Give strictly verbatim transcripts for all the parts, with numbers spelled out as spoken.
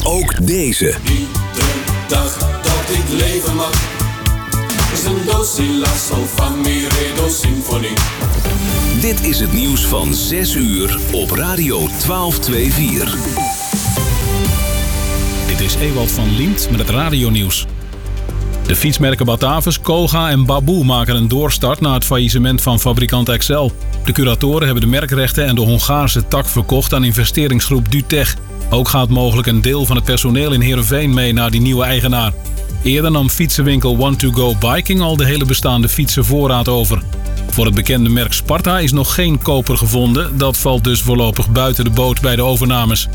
ook deze. Iedere dag dat ik leven mag is een dosis la sol fa mi re do sinfonie. Dit is het nieuws van zes uur op Radio twaalf vierentwintig. Dit is Ewald van Liemt met het radionieuws. De fietsmerken Batavus, Koga en Baboe maken een doorstart na het faillissement van fabrikant Excel. De curatoren hebben de merkrechten en de Hongaarse tak verkocht aan investeringsgroep Dutech. Ook gaat mogelijk een deel van het personeel in Heerenveen mee naar die nieuwe eigenaar. Eerder nam fietsenwinkel one to go Biking al de hele bestaande fietsenvoorraad over. Voor het bekende merk Sparta is nog geen koper gevonden. Dat valt dus voorlopig buiten de boot bij de overnames.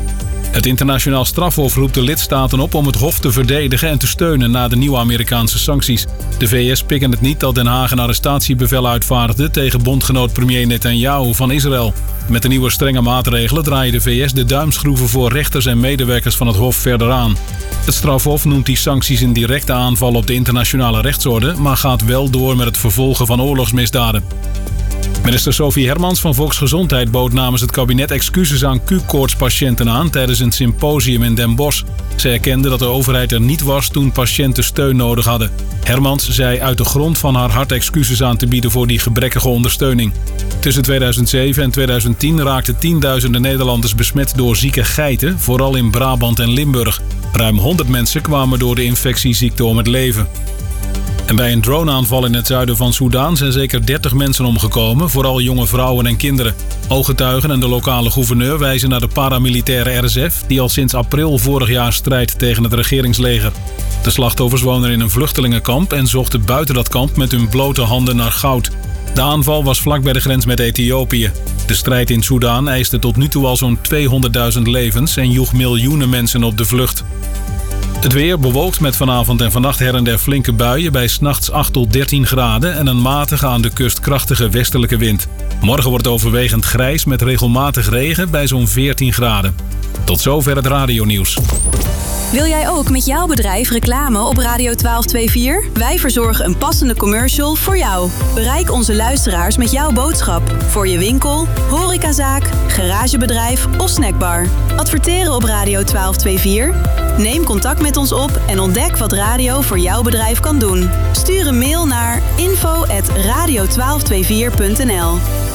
Het internationaal strafhof roept de lidstaten op om het hof te verdedigen en te steunen na de nieuwe Amerikaanse sancties. De V S pikken het niet dat Den Haag een arrestatiebevel uitvaardigde tegen bondgenoot premier Netanyahu van Israël. Met de nieuwe strenge maatregelen draaien de V S de duimschroeven voor rechters en medewerkers van het hof verder aan. Het strafhof noemt die sancties een directe aanval op de internationale rechtsorde, maar gaat wel door met het vervolgen van oorlogsmisdaden. Minister Sophie Hermans van Volksgezondheid bood namens het kabinet excuses aan Q-koortspatiënten aan tijdens een symposium in Den Bosch. Ze erkende dat de overheid er niet was toen patiënten steun nodig hadden. Hermans zei uit de grond van haar hart excuses aan te bieden voor die gebrekkige ondersteuning. Tussen tweeduizend zeven en tweeduizend tien raakten tienduizenden Nederlanders besmet door zieke geiten, vooral in Brabant en Limburg. Ruim honderd mensen kwamen door de infectieziekte om het leven. En bij een droneaanval in het zuiden van Soedan zijn zeker dertig mensen omgekomen, vooral jonge vrouwen en kinderen. Ooggetuigen en de lokale gouverneur wijzen naar de paramilitaire R S F, die al sinds april vorig jaar strijdt tegen het regeringsleger. De slachtoffers wonen in een vluchtelingenkamp en zochten buiten dat kamp met hun blote handen naar goud. De aanval was vlak bij de grens met Ethiopië. De strijd in Soedan eiste tot nu toe al zo'n tweehonderdduizend levens en joeg miljoenen mensen op de vlucht. Het weer bewolkt met vanavond en vannacht her en der flinke buien bij 's nachts acht tot dertien graden en een matige aan de kust krachtige westelijke wind. Morgen wordt het overwegend grijs met regelmatig regen bij zo'n veertien graden. Tot zover het radionieuws. Wil jij ook met jouw bedrijf reclame op Radio twaalf vierentwintig? Wij verzorgen een passende commercial voor jou. Bereik onze luisteraars met jouw boodschap. Voor je winkel, horecazaak, garagebedrijf of snackbar. Adverteren op Radio twaalf vierentwintig? Neem contact met ons op en ontdek wat radio voor jouw bedrijf kan doen. Stuur een mail naar info at radio twaalf vierentwintig punt n l.